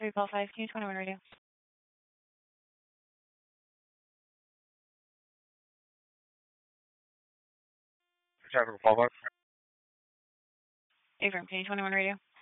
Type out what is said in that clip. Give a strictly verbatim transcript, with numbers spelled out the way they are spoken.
three call five, Q twenty-one radio. Traffic fallback. Affirm, Q twenty-one radio.